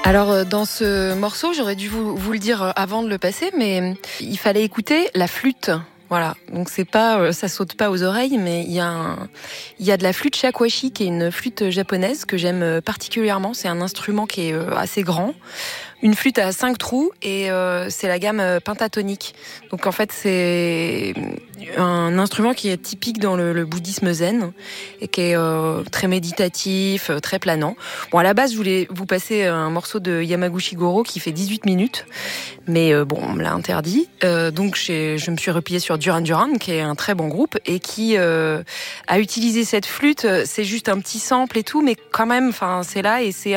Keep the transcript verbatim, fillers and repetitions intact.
Alors euh, dans ce morceau, j'aurais dû vous, vous le dire avant de le passer, mais il fallait écouter la flûte. Voilà, donc c'est pas, ça saute pas aux oreilles, mais il y a un, il y a de la flûte shakuhachi qui est une flûte japonaise que j'aime particulièrement. C'est un instrument qui est assez grand, une flûte à cinq trous et euh, c'est la gamme pentatonique. Donc en fait c'est un instrument qui est typique dans le, le bouddhisme zen et qui est euh, très méditatif, très planant. Bon, à la base je voulais vous passer un morceau de Yamaguchi Goro qui fait dix-huit minutes, mais euh, bon on me l'a interdit. Euh, donc je me suis repliée sur Duran Duran, qui est un très bon groupe et qui euh, a utilisé cette flûte. C'est juste un petit sample et tout, mais quand même, enfin, c'est là et c'est